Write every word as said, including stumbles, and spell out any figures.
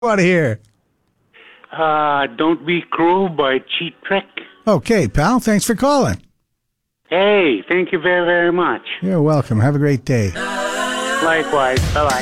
want to hear? Uh, Don't Be Cruel by Cheap Trick. Okay, pal. Thanks for calling. Hey, thank you very, very much. You're welcome. Have a great day. Likewise. Bye-bye.